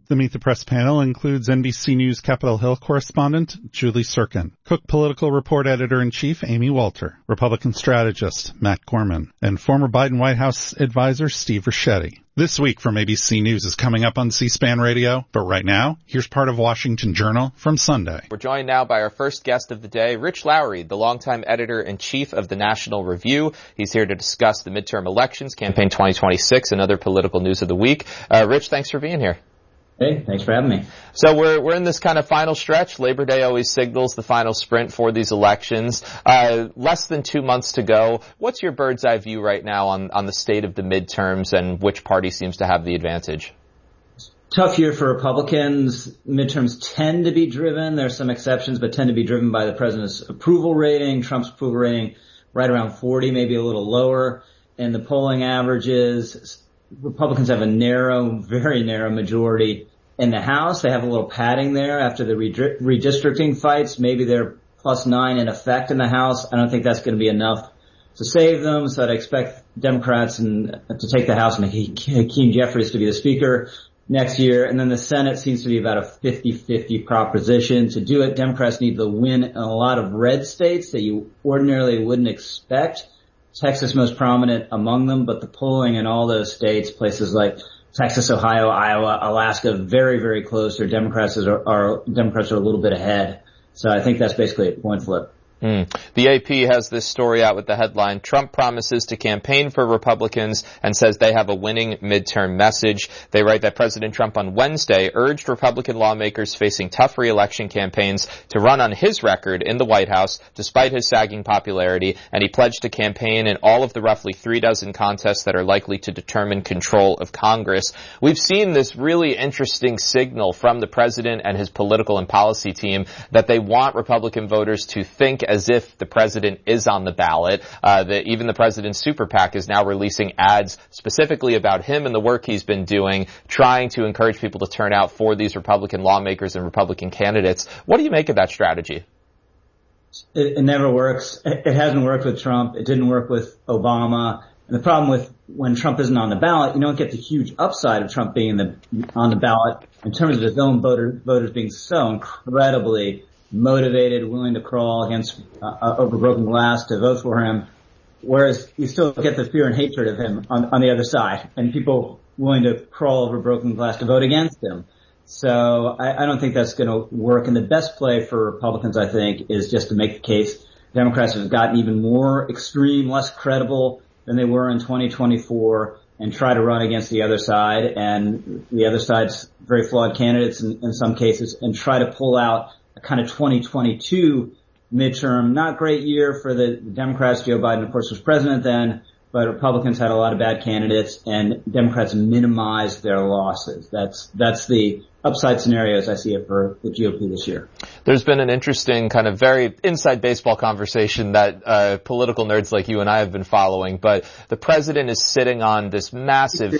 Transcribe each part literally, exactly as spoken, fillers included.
The Meet the Press panel includes N B C News Capitol Hill correspondent Julie Sirkin, Cook Political Report Editor-in-Chief Amy Walter, Republican strategist Matt Gorman, and former Biden White House advisor Steve Ricchetti. This week from A B C News is coming up on C-SPAN Radio, but right now, here's part of Washington Journal from Sunday. We're joined now by our first guest of the day, Rich Lowry, the longtime editor-in-chief of the National Review. He's here to discuss the midterm elections, campaign twenty twenty-six, and other political news of the week. Uh, Rich, thanks for being here. Hey, thanks for having me. So we're we're in this kind of final stretch. Labor Day always signals the final sprint for these elections. Uh, less than two months to go. What's your bird's eye view right now on, on the state of the midterms and which party seems to have the advantage? Tough year for Republicans. Midterms tend to be driven. There's some exceptions, but tend to be driven by the president's approval rating. Trump's approval rating right around forty, maybe a little lower. And the polling averages, Republicans have a narrow, very narrow majority in the House. They have a little padding there after the redistricting fights. Maybe they're plus nine in effect in the House. I don't think that's going to be enough to save them. So I'd expect Democrats and, to take the House and Hakeem Jeffries to be the Speaker next year. And then the Senate seems to be about a fifty-fifty proposition. To do it, Democrats need to win in a lot of red states that you ordinarily wouldn't expect. Texas most prominent among them, but the polling in all those states, places like Texas, Ohio, Iowa, Alaska, very, very close. Or Democrats are, are Democrats are a little bit ahead. So I think that's basically a coin flip. Mm. The A P has this story out with the headline, Trump promises to campaign for Republicans and says they have a winning midterm message. They write that President Trump on Wednesday urged Republican lawmakers facing tough re-election campaigns to run on his record in the White House despite his sagging popularity, and he pledged to campaign in all of the roughly three dozen contests that are likely to determine control of Congress. We've seen this really interesting signal from the president and his political and policy team that they want Republican voters to think as if the president is on the ballot. Uh, that even the president's super PAC is now releasing ads specifically about him and the work he's been doing, trying to encourage people to turn out for these Republican lawmakers and Republican candidates. What do you make of that strategy? It, it never works. It hasn't worked with Trump. It didn't work with Obama. And the problem with when Trump isn't on the ballot, you don't get the huge upside of Trump being the, on the ballot in terms of his own voter, voters being so incredibly motivated, willing to crawl against uh, over broken glass to vote for him, whereas you still get the fear and hatred of him on, on the other side, and people willing to crawl over broken glass to vote against him. So I, I don't think that's going to work. And the best play for Republicans, I think, is just to make the case Democrats have gotten even more extreme, less credible than they were in twenty twenty-four, and try to run against the other side, and the other side's very flawed candidates in, in some cases, and try to pull out a kind of twenty twenty-two midterm. Not great year for the Democrats. Joe Biden, of course, was president then, but Republicans had a lot of bad candidates, and Democrats minimized their losses. That's that's the upside scenario as I see it for the G O P this year. There's been an interesting kind of very inside baseball conversation that uh political nerds like you and I have been following, but the president is sitting on this massive...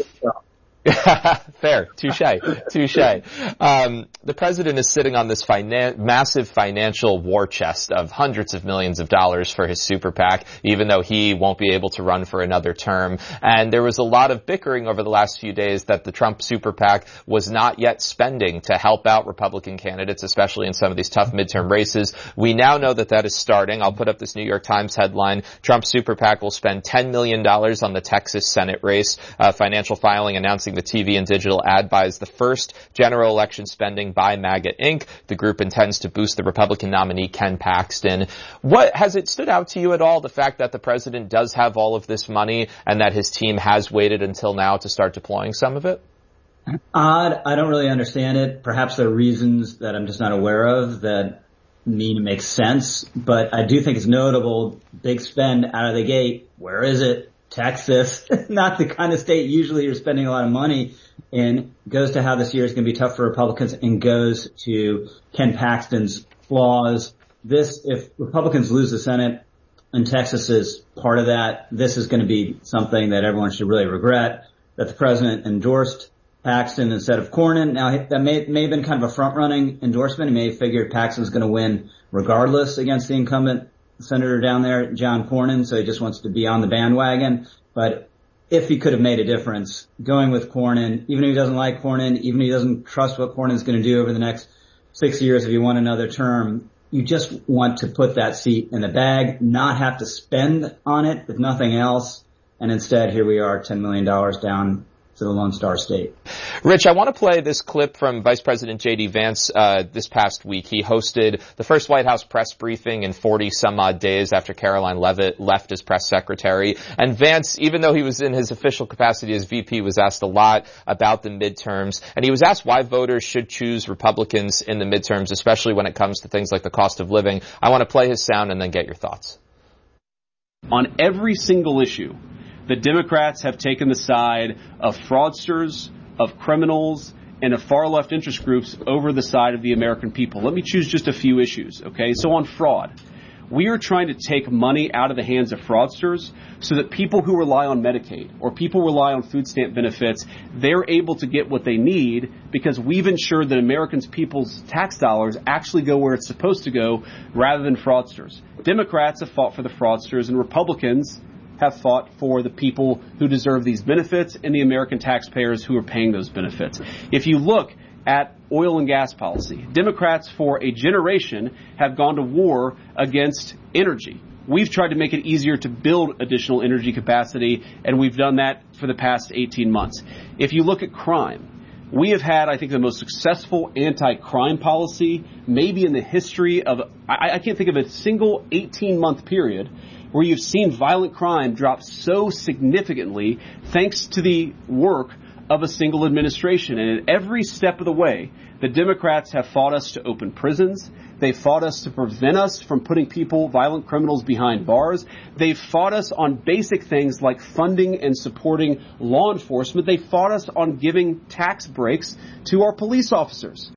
Fair. Touche. Touche. Um, the president is sitting on this finan- massive financial war chest of hundreds of millions of dollars for his super PAC, even though he won't be able to run for another term. And there was a lot of bickering over the last few days that the Trump super PAC was not yet spending to help out Republican candidates, especially in some of these tough midterm races. We now know that that is starting. I'll put up this New York Times headline. Trump super PAC will spend ten million dollars on the Texas Senate race. Uh, financial filing announcing the T V and digital ad buy is the first general election spending by MAGA Incorporated. The group intends to boost the Republican nominee Ken Paxton. What has it stood out to you at all, the fact that the president does have all of this money and that his team has waited until now to start deploying some of it? Odd. I don't really understand it. Perhaps there are reasons that I'm just not aware of that mean it makes sense, but I do think it's notable. Big spend out of the gate. Where is it? Texas, not the kind of state usually you're spending a lot of money in, goes to how this year is going to be tough for Republicans and goes to Ken Paxton's flaws. This, if Republicans lose the Senate and Texas is part of that, this is going to be something that everyone should really regret, that the president endorsed Paxton instead of Cornyn. Now, that may, may have been kind of a front-running endorsement. He may have figured Paxton's going to win regardless against the incumbent senator down there, John Cornyn, so he just wants to be on the bandwagon. But if he could have made a difference, going with Cornyn, even if he doesn't like Cornyn, even if he doesn't trust what Cornyn's going to do over the next six years if he won another term, you just want to put that seat in the bag, not have to spend on it if nothing else. And instead, here we are, ten million dollars down to the Lone Star State. Rich, I want to play this clip from Vice President J D Vance uh, this past week. He hosted the first White House press briefing in forty some odd days after Caroline Leavitt left as press secretary. And Vance, even though he was in his official capacity as V P, was asked a lot about the midterms. And he was asked why voters should choose Republicans in the midterms, especially when it comes to things like the cost of living. I want to play his sound and then get your thoughts. On every single issue, the Democrats have taken the side of fraudsters, of criminals, and of far-left interest groups over the side of the American people. Let me choose just a few issues, okay? So on fraud, we are trying to take money out of the hands of fraudsters so that people who rely on Medicaid or people rely on food stamp benefits, they're able to get what they need because we've ensured that Americans' people's tax dollars actually go where it's supposed to go rather than fraudsters. Democrats have fought for the fraudsters, and Republicans have fought for the people who deserve these benefits and the American taxpayers who are paying those benefits. If you look at oil and gas policy, Democrats for a generation have gone to war against energy. We've tried to make it easier to build additional energy capacity, and we've done that for the past eighteen months. If you look at crime, we have had, I think, the most successful anti-crime policy maybe in the history of, I, I can't think of a single eighteen-month period where you've seen violent crime drop so significantly thanks to the work of a single administration. And at every step of the way, the Democrats have fought us to open prisons. They've fought us to prevent us from putting people, violent criminals, behind bars. They've fought us on basic things like funding and supporting law enforcement. They fought us on giving tax breaks to our police officers.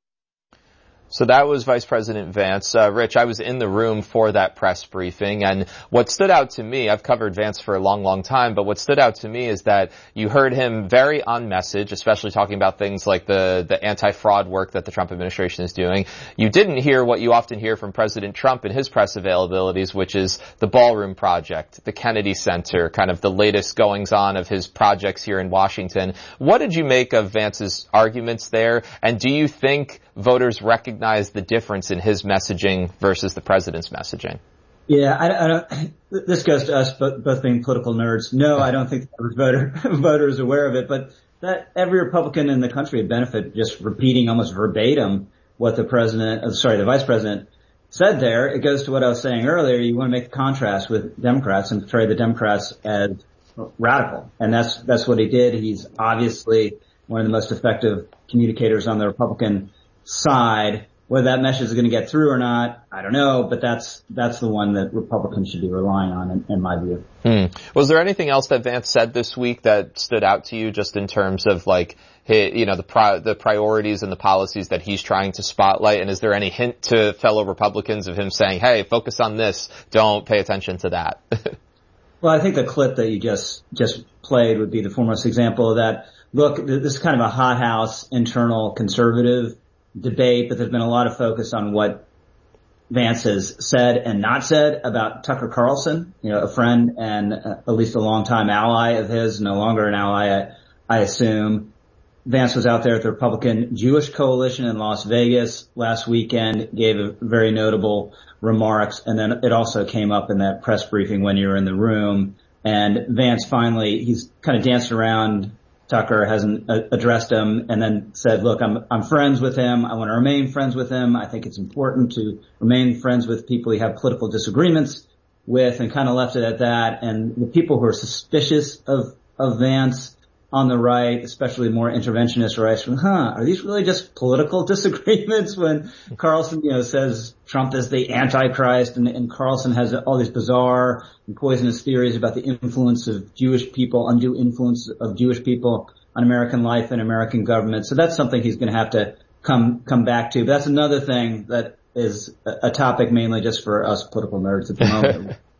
So that was Vice President Vance. Uh, Rich, I was in the room for that press briefing, and what stood out to me, I've covered Vance for a long, long time, but what stood out to me is that you heard him very on message, especially talking about things like the, the anti-fraud work that the Trump administration is doing. You didn't hear what you often hear from President Trump in his press availabilities, which is the Ballroom Project, the Kennedy Center, kind of the latest goings-on of his projects here in Washington. What did you make of Vance's arguments there, and do you think voters recognize the difference in his messaging versus the president's messaging? Yeah, I, I don't, this goes to us both, both being political nerds. No, I don't think the average voter, voter is aware of it, but that every Republican in the country would benefit just repeating almost verbatim what the president, uh, sorry, the vice president said there. It goes to what I was saying earlier. You want to make the contrast with Democrats and portray the Democrats as radical. And that's, that's what he did. He's obviously one of the most effective communicators on the Republican side. Whether that message is going to get through or not, I don't know, but that's that's the one that Republicans should be relying on, in, in my view. Hmm. Was there anything else that Vance said this week that stood out to you, just in terms of like, his, you know, the pri- the priorities and the policies that he's trying to spotlight? And is there any hint to fellow Republicans of him saying, "Hey, focus on this, don't pay attention to that"? Well, I think the clip that you just just played would be the foremost example of that. Look, this is kind of a hothouse internal conservative debate, but there's been a lot of focus on what Vance has said and not said about Tucker Carlson, you know, a friend and uh, at least a longtime ally of his, no longer an ally, I, I assume. Vance was out there at the Republican Jewish Coalition in Las Vegas last weekend, gave a very notable remarks, and then it also came up in that press briefing when you were in the room. And Vance finally, he's kind of danced around Tucker, hasn't uh, addressed him, and then said, look, I'm I'm friends with him. I want to remain friends with him. I think it's important to remain friends with people you have political disagreements with, and kind of left it at that. And the people who are suspicious of, of Vance on the right, especially more interventionist rights, from, huh, are these really just political disagreements when Carlson, you know, says Trump is the Antichrist, and, and Carlson has all these bizarre and poisonous theories about the influence of Jewish people, undue influence of Jewish people on American life and American government. So that's something he's going to have to come, come back to. But that's another thing that is a topic mainly just for us political nerds at the moment.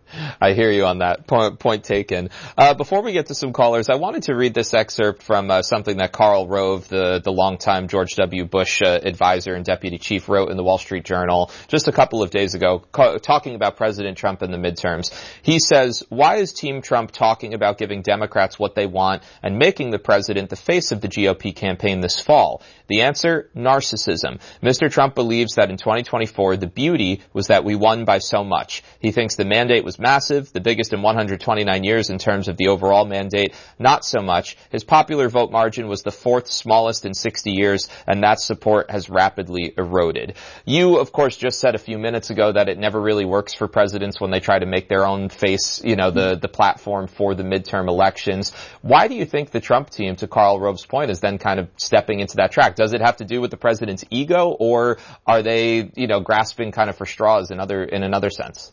I hear you on that. Point, point taken. Uh, before we get to some callers, I wanted to read this excerpt from uh, something that Karl Rove, the, the longtime George W. Bush uh, advisor and deputy chief, wrote in the Wall Street Journal just a couple of days ago, ca- talking about President Trump in the midterms. He says, why is Team Trump talking about giving Democrats what they want and making the president the face of the G O P campaign this fall? The answer, narcissism. Mister Trump believes that in twenty twenty-four, the beauty was that we won by so much. He thinks the mandate was massive, the biggest in one hundred twenty-nine years in terms of the overall mandate. Not so much. His popular vote margin was the fourth smallest in sixty years, and that support has rapidly eroded. You, of course, just said a few minutes ago that it never really works for presidents when they try to make their own face, you know, the, the platform for the midterm elections. Why do you think the Trump team, to Karl Rove's point, is then kind of stepping into that track? Does it have to do with the president's ego, or are they, you know, grasping kind of for straws in other, in another sense?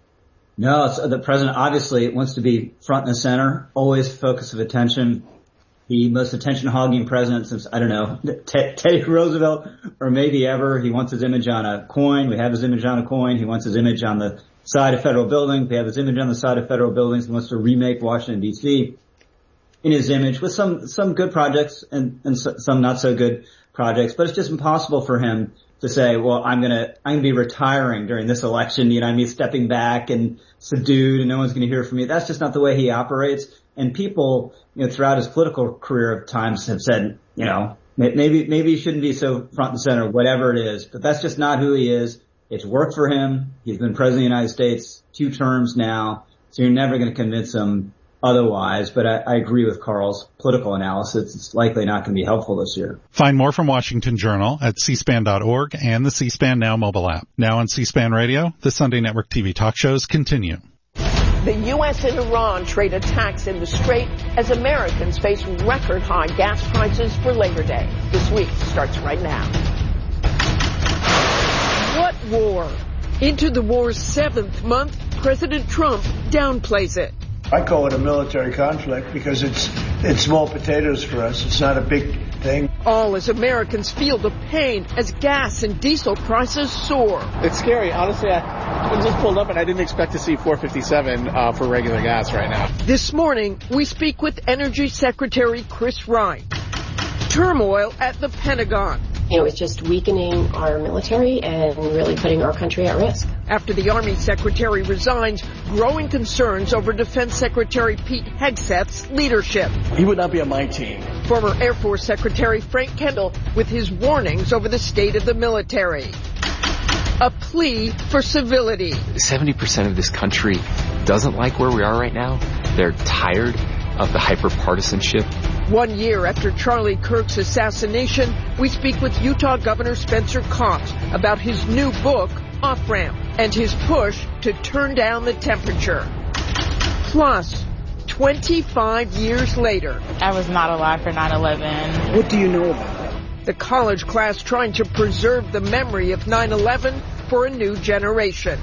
No, it's, the president obviously wants to be front and center, always focus of attention. The most attention-hogging president since, I don't know, T- Teddy Roosevelt, or maybe ever. He wants his image on a coin. We have his image on a coin. He wants his image on the side of federal buildings. We have his image on the side of federal buildings. He wants to remake Washington, D C in his image with some, some good projects and, and so, some not so good projects. But it's just impossible for him to say, well, I'm gonna, I'm gonna be retiring during this election, you know, I mean, stepping back and subdued and no one's gonna hear from me. That's just not the way he operates. And people, you know, throughout his political career of times have said, you know, maybe, maybe he shouldn't be so front and center, whatever it is, but that's just not who he is. It's worked for him. He's been president of the United States two terms now, so you're never gonna convince him otherwise, but I, I agree with Karl's political analysis. It's likely not going to be helpful this year. Find more from Washington Journal at c span dot org and the C-SPAN Now mobile app. Now on C-SPAN Radio, the Sunday Network T V talk shows continue. The U S and Iran trade attacks in the Strait as Americans face record high gas prices for Labor Day. This week starts right now. What war? Into the war's seventh month, President Trump downplays it. I call it a military conflict because it's it's small potatoes for us. It's not a big thing. All as Americans feel the pain as gas and diesel prices soar. It's scary. Honestly, I, I just pulled up and I didn't expect to see four fifty-seven uh, for regular gas right now. This morning, we speak with Energy Secretary Chris Wright. Turmoil at the Pentagon. You know, it's just weakening our military and really putting our country at risk. After the Army Secretary resigns, growing concerns over Defense Secretary Pete Hegseth's leadership. He would not be on my team. Former Air Force Secretary Frank Kendall with his warnings over the state of the military. A plea for civility. seventy percent of this country doesn't like where we are right now. They're tired of the hyper-partisanship. One year after Charlie Kirk's assassination, we speak with Utah Governor Spencer Cox about his new book, Off Ramp, and his push to turn down the temperature. Plus, twenty-five years later. I was not alive for nine eleven. What do you know about it? The college class trying to preserve the memory of nine eleven for a new generation.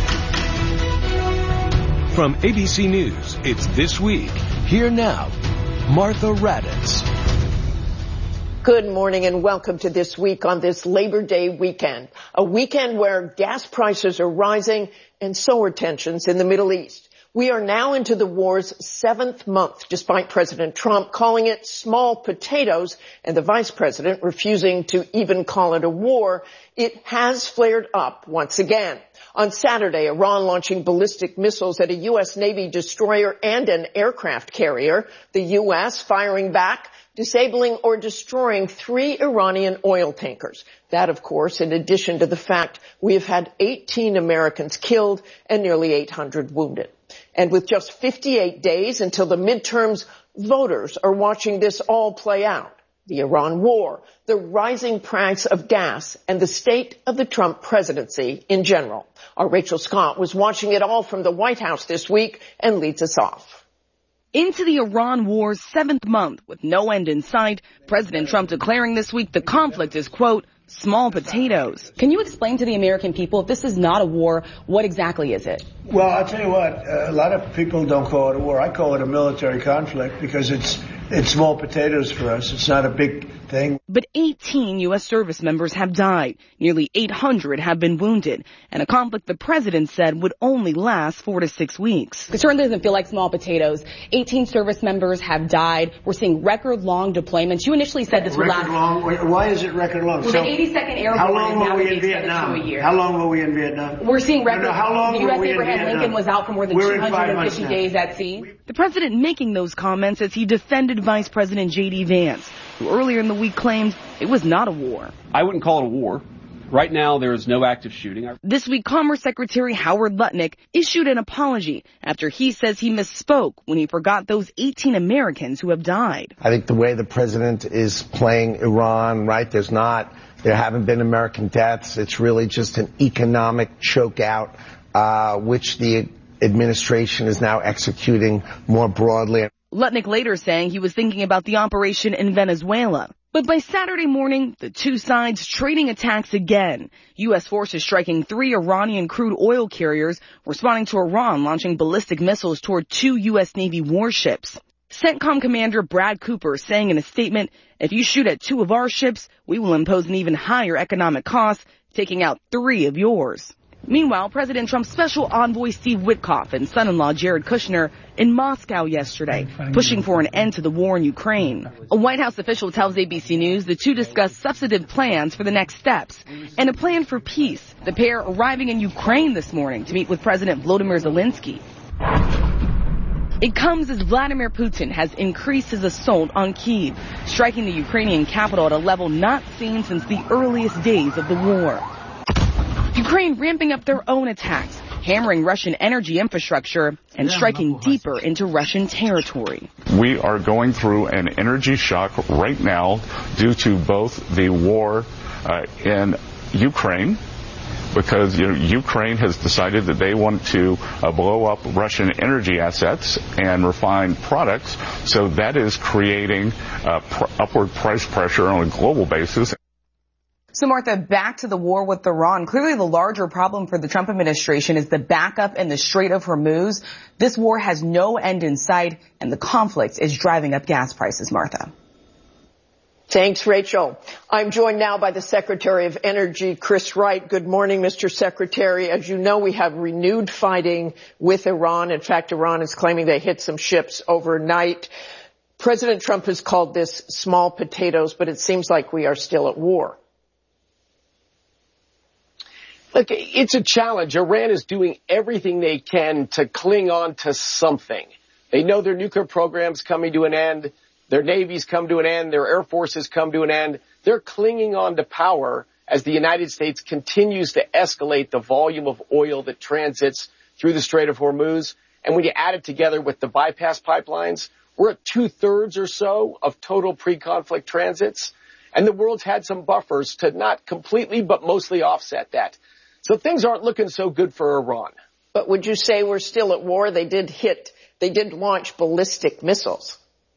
From A B C News, it's This Week. Here now, Martha Raddatz. Good morning and welcome to This Week on this Labor Day weekend. A weekend where gas prices are rising and so are tensions in the Middle East. We are now into the war's seventh month, despite President Trump calling it small potatoes and the vice president refusing to even call it a war. It has flared up once again. On Saturday, Iran launching ballistic missiles at a U S Navy destroyer and an aircraft carrier. The U S firing back, disabling or destroying three Iranian oil tankers. That, of course, in addition to the fact we have had eighteen Americans killed and nearly eight hundred wounded. And with just fifty-eight days until the midterms, voters are watching this all play out. The Iran war, the rising price of gas, and the state of the Trump presidency in general. Our Rachel Scott was watching it all from the White House this week and leads us off. Into the Iran war's seventh month with no end in sight, President Trump declaring this week the conflict is, quote, small potatoes. Can you explain to the American people, if this is not a war, what exactly is it? Well, I'll tell you what, uh, a lot of people don't call it a war. I call it a military conflict because it's it's small potatoes for us. It's not a big thing. But eighteen U S service members have died, nearly eight hundred have been wounded, and a conflict the president said would only last four to six weeks. It certainly doesn't feel like small potatoes. eighteen service members have died. We're seeing record-long deployments. You initially said this would record last... long? Why is it record long? Well, so, the eighty-second Airborne how long is now were we going in to be extended Vietnam? to a year. How long were we in Vietnam? We're seeing record... No, no, how long the U S were we Abraham in Lincoln Vietnam? was out for more than We're two hundred fifty days at sea. The president making those comments as he defended Vice President J D Vance, who earlier in the week claimed it was not a war. I wouldn't call it a war. Right now, there is no active shooting. This week, Commerce Secretary Howard Lutnick issued an apology after he says he misspoke when he forgot those eighteen Americans who have died. I think the way the president is playing Iran, right, there's not, there haven't been American deaths. It's really just an economic chokeout, uh, which the administration is now executing more broadly. Lutnick later saying he was thinking about the operation in Venezuela. But by Saturday morning, the two sides trading attacks again. U S forces striking three Iranian crude oil carriers, responding to Iran launching ballistic missiles toward two U S Navy warships. CENTCOM Commander Brad Cooper saying in a statement, if you shoot at two of our ships, we will impose an even higher economic cost, taking out three of yours. Meanwhile, President Trump's special envoy Steve Witkoff and son-in-law Jared Kushner in Moscow yesterday, pushing for an end to the war in Ukraine. A White House official tells A B C News the two discussed substantive plans for the next steps and a plan for peace. The pair arriving in Ukraine this morning to meet with President Volodymyr Zelensky. It comes as Vladimir Putin has increased his assault on Kyiv, striking the Ukrainian capital at a level not seen since the earliest days of the war. Ukraine ramping up their own attacks, hammering Russian energy infrastructure and striking deeper into Russian territory. We are going through an energy shock right now due to both the war uh, in Ukraine, because you know, Ukraine has decided that they want to uh, blow up Russian energy assets and refined products, so that is creating uh, pr- upward price pressure on a global basis. So, Martha, back to the war with Iran. Clearly, the larger problem for the Trump administration is the backup in the Strait of Hormuz. This war has no end in sight, and the conflict is driving up gas prices, Martha. Thanks, Rachel. I'm joined now by the Secretary of Energy, Chris Wright. Good morning, Mister Secretary. As you know, we have renewed fighting with Iran. In fact, Iran is claiming they hit some ships overnight. President Trump has called this small potatoes, but it seems like we are still at war. Look, it's a challenge. Iran is doing everything they can to cling on to something. They know their nuclear program's coming to an end. Their navies come to an end. Their air forces come to an end. They're clinging on to power as the United States continues to escalate the volume of oil that transits through the Strait of Hormuz. And when you add it together with the bypass pipelines, we're at two-thirds or so of total pre-conflict transits. And the world's had some buffers to not completely but mostly offset that. So things aren't looking so good for Iran. But would you say we're still at war? They did hit, they did launch ballistic missiles.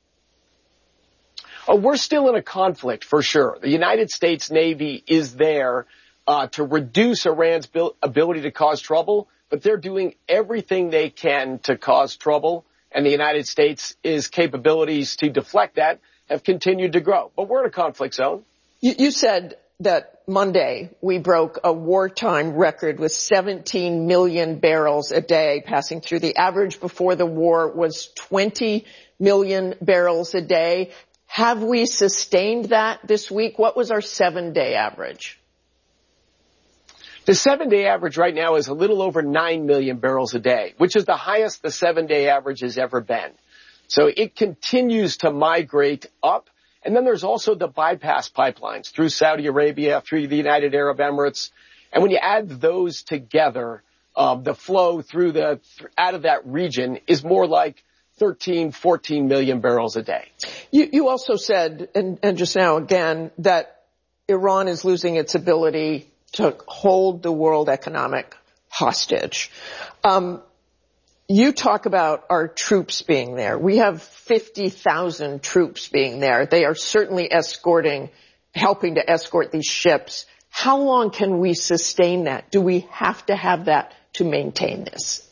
Oh, we're still in a conflict for sure. The United States Navy is there uh, to reduce Iran's bil- ability to cause trouble, but they're doing everything they can to cause trouble, and the United States' capabilities to deflect that have continued to grow. But we're in a conflict zone. You, you said that Monday we broke a wartime record with seventeen million barrels a day passing through. The average before the war was twenty million barrels a day. Have we sustained that this week? What was our seven-day average? The seven-day average right now is a little over nine million barrels a day, which is the highest the seven-day average has ever been. So it continues to migrate up. And then there's also the bypass pipelines through Saudi Arabia, through the United Arab Emirates. And when you add those together, um, the flow through the out of that region is more like thirteen, fourteen million barrels a day. You, you also said, and, and just now again, that Iran is losing its ability to hold the world economic hostage. Um, You talk about our troops being there. We have fifty thousand troops being there. They are certainly escorting, helping to escort these ships. How long can we sustain that? Do we have to have that to maintain this?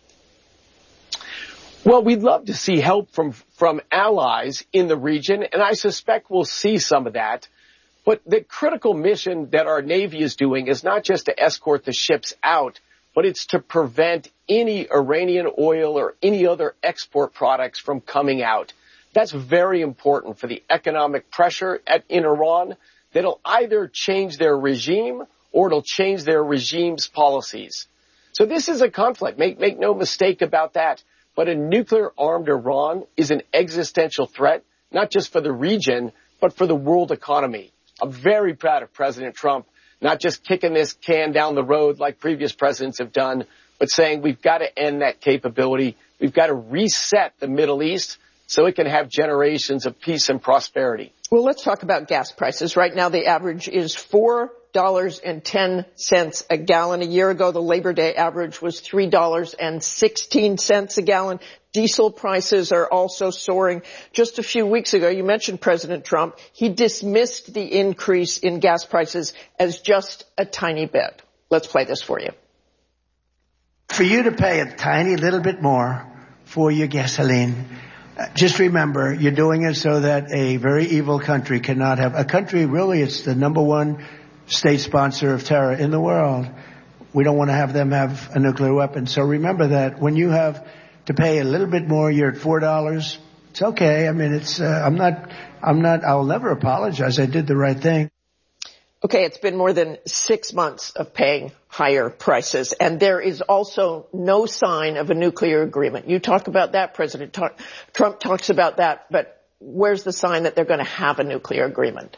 Well, we'd love to see help from, from allies in the region, and I suspect we'll see some of that. But the critical mission that our Navy is doing is not just to escort the ships out, but it's to prevent any Iranian oil or any other export products from coming out. That's very important for the economic pressure at, in Iran that'll either change their regime or it'll change their regime's policies. So this is a conflict. Make, make no mistake about that. But a nuclear-armed Iran is an existential threat, not just for the region, but for the world economy. I'm very proud of President Trump, not just kicking this can down the road like previous presidents have done, but saying we've got to end that capability. We've got to reset the Middle East so it can have generations of peace and prosperity. Well, let's talk about gas prices. Right now, the average is four dollars and ten cents a gallon. A year ago, the Labor Day average was three dollars and sixteen cents a gallon. Diesel prices are also soaring. Just a few weeks ago, you mentioned President Trump. He dismissed the increase in gas prices as just a tiny bit. Let's play this for you. For you to pay a tiny little bit more for your gasoline, just remember, you're doing it so that a very evil country cannot have a country. Really, it's the number one state sponsor of terror in the world. We don't want to have them have a nuclear weapon. So remember that when you have to pay a little bit more, you're at four dollars. It's okay. I mean, it's, uh, I'm not, I'm not, I'll never apologize. I did the right thing. Okay, it's been more than six months of paying higher prices, and there is also no sign of a nuclear agreement. You talk about that, President talk, Trump talks about that, but where's the sign that they're going to have a nuclear agreement?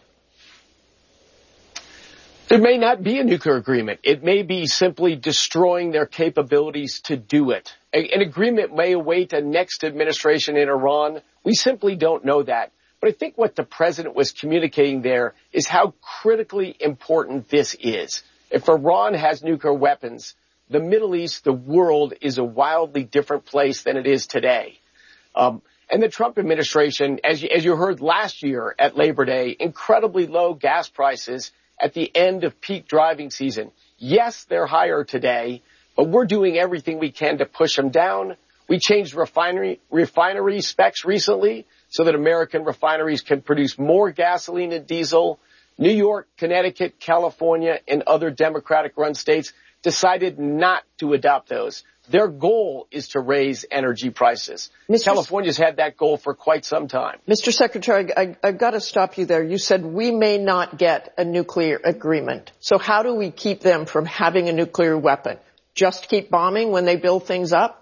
There may not be a nuclear agreement. It may be simply destroying their capabilities to do it. A, an agreement may await a next administration in Iran. We simply don't know that. But I think what the president was communicating there is how critically important this is. If Iran has nuclear weapons, the Middle East, the world, is a wildly different place than it is today. Um, and the Trump administration, as you, as you heard last year at Labor Day, incredibly low gas prices at the end of peak driving season. Yes, they're higher today, but we're doing everything we can to push them down. We changed refinery, refinery specs recently so that American refineries can produce more gasoline and diesel. New York, Connecticut, California, and other Democratic-run states decided not to adopt those. Their goal is to raise energy prices. Mister California's had that goal for quite some time. Mister Secretary, I, I've got to stop you there. You said we may not get a nuclear agreement. So how do we keep them from having a nuclear weapon? Just keep bombing when they build things up?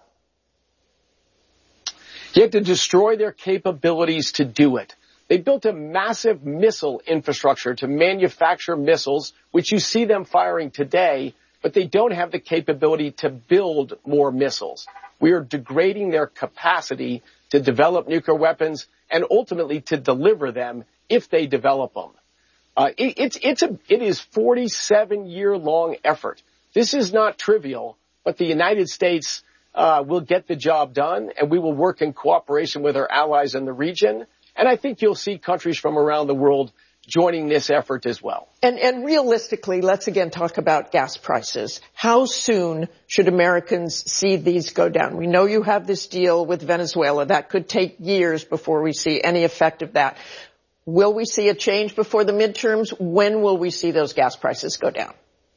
You have to destroy their capabilities to do it. They built a massive missile infrastructure to manufacture missiles, which you see them firing today, but they don't have the capability to build more missiles. We are degrading their capacity to develop nuclear weapons and ultimately to deliver them if they develop them. Uh, it, it's, it's a, it is forty-seven year long effort. This is not trivial, but the United States uh, will get the job done, and we will work in cooperation with our allies in the region. And I think you'll see countries from around the world joining this effort as well. And, and realistically, let's again talk about gas prices. How soon should Americans see these go down? We know you have this deal with Venezuela. That could take years before we see any effect of that. Will we see a change before the midterms? When will we see those gas prices go down?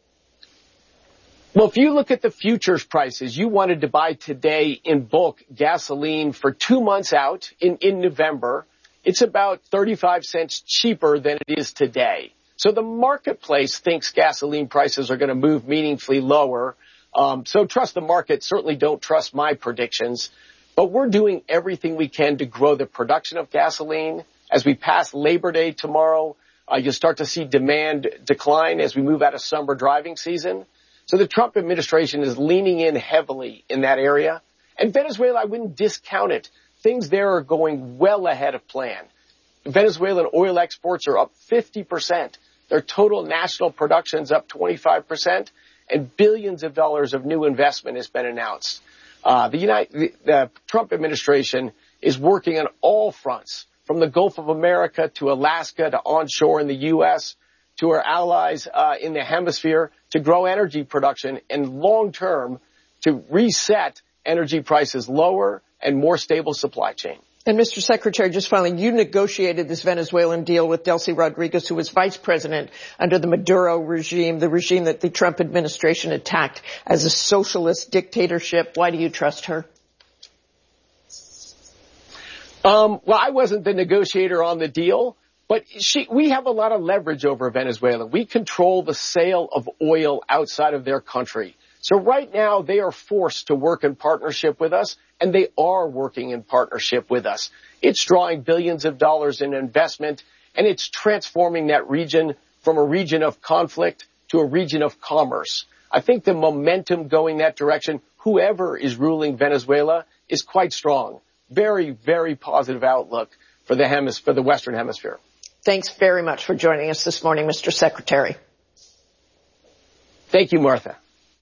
Well, if you look at the futures prices, you wanted to buy today in bulk gasoline for two months out in, in November. It's about thirty-five cents cheaper than it is today. So the marketplace thinks gasoline prices are going to move meaningfully lower. Um, so trust the market. Certainly don't trust my predictions. But we're doing everything we can to grow the production of gasoline. As we pass Labor Day tomorrow, uh, you'll start to see demand decline as we move out of summer driving season. So the Trump administration is leaning in heavily in that area. And Venezuela, I wouldn't discount it. Things there are going well ahead of plan. Venezuelan oil exports are up fifty percent. Their total national production is up twenty-five percent, and billions of dollars of new investment has been announced. Uh, the, United, the, the Trump administration is working on all fronts, from the Gulf of America to Alaska to onshore in the U S to our allies uh, in the hemisphere to grow energy production and long-term to reset energy prices lower and more stable supply chain. And Mister Secretary, just finally, you negotiated this Venezuelan deal with Delcy Rodriguez, who was vice president under the Maduro regime, the regime that the Trump administration attacked as a socialist dictatorship. Why do you trust her? Um, well, I wasn't the negotiator on the deal, but she, we have a lot of leverage over Venezuela. We control the sale of oil outside of their country. So right now they are forced to work in partnership with us, and they are working in partnership with us. It's drawing billions of dollars in investment, and it's transforming that region from a region of conflict to a region of commerce. I think the momentum going that direction, whoever is ruling Venezuela, is quite strong. Very, very positive outlook for the hemis- for the Western Hemisphere. Thanks very much for joining us this morning, Mister Secretary. Thank you, Martha.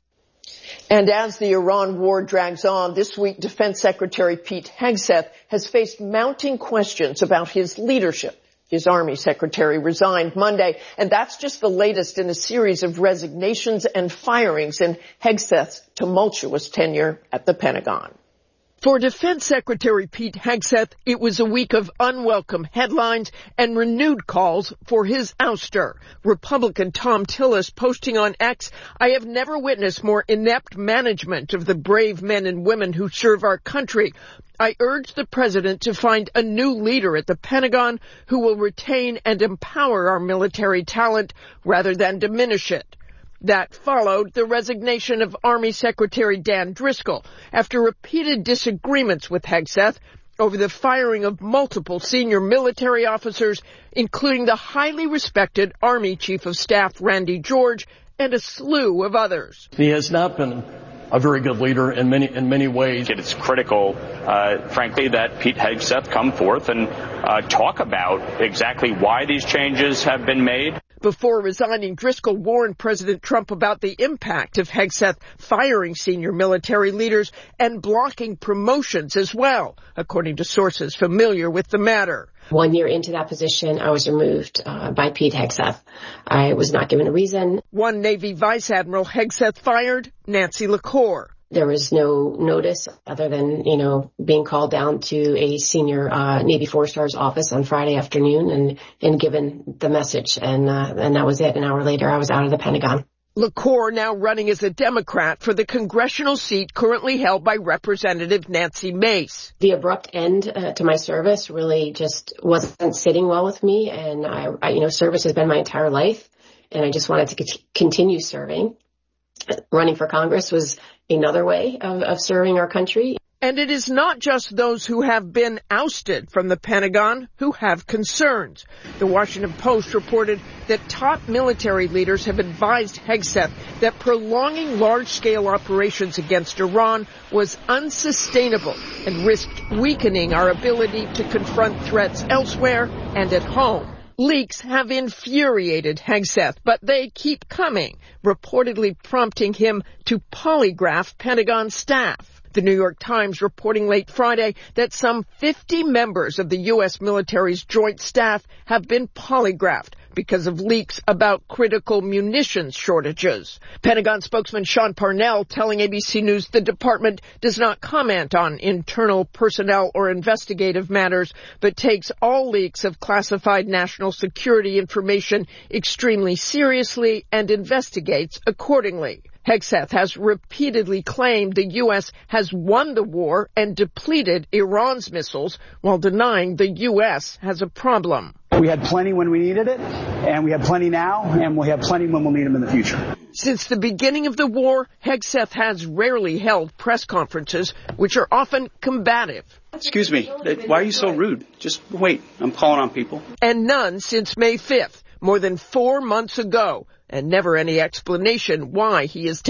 And as the Iran war drags on, this week Defense Secretary Pete Hegseth has faced mounting questions about his leadership. His Army Secretary resigned Monday, and that's just the latest in a series of resignations and firings in Hegseth's tumultuous tenure at the Pentagon. For Defense Secretary Pete Hegseth, it was a week of unwelcome headlines and renewed calls for his ouster. Republican Tom Tillis posting on X, "I have never witnessed more inept management of the brave men and women who serve our country. I urge the president to find a new leader at the Pentagon who will retain and empower our military talent rather than diminish it." That followed the resignation of Army Secretary Dan Driscoll after repeated disagreements with Hegseth over the firing of multiple senior military officers, including the highly respected Army Chief of Staff Randy George and a slew of others. He has not been a very good leader in many in many ways. It's critical, uh, frankly, that Pete Hegseth come forth and uh, talk about exactly why these changes have been made. Before resigning, Driscoll warned President Trump about the impact of Hegseth firing senior military leaders and blocking promotions as well, according to sources familiar with the matter. One year into that position, I was removed uh, by Pete Hegseth. I was not given a reason. One Navy Vice Admiral Hegseth fired, Nancy LaCour. There was no notice other than, you know, being called down to a senior uh, Navy four-stars office on Friday afternoon and, and given the message. And, uh, and that was it. An hour later, I was out of the Pentagon. LaCour now running as a Democrat for the congressional seat currently held by Representative Nancy Mace. The abrupt end uh, to my service really just wasn't sitting well with me. And, I, I, you know, service has been my entire life. And I just wanted to c- continue serving. Running for Congress was another way of, of serving our country. And it is not just those who have been ousted from the Pentagon who have concerns. The Washington Post reported that top military leaders have advised Hegseth that prolonging large-scale operations against Iran was unsustainable and risked weakening our ability to confront threats elsewhere and at home. Leaks have infuriated Hegseth, but they keep coming, reportedly prompting him to polygraph Pentagon staff. The New York Times reporting late Friday that some fifty members of the U S military's joint staff have been polygraphed because of leaks about critical munitions shortages. Pentagon spokesman Sean Parnell telling A B C News the department does not comment on internal personnel or investigative matters, but takes all leaks of classified national security information extremely seriously and investigates accordingly. Hegseth has repeatedly claimed the U S has won the war and depleted Iran's missiles while denying the U S has a problem. We had plenty when we needed it, and we have plenty now, and we have plenty when we'll need them in the future. Since the beginning of the war, Hegseth has rarely held press conferences, which are often combative. Excuse me, why are you so rude? Just wait, I'm calling on people. And none since May fifth, more than four months ago, and never any explanation why he is taking